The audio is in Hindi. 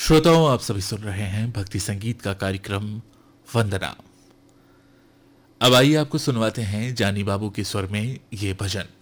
श्रोताओं, आप सभी सुन रहे हैं भक्ति संगीत का कार्यक्रम वंदना। अब आइए आपको सुनवाते हैं जानी बाबू के स्वर में ये भजन।